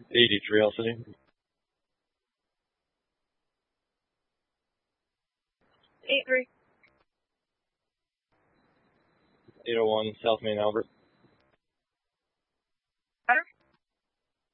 80 Trail City. 83. 801 South Main Albert.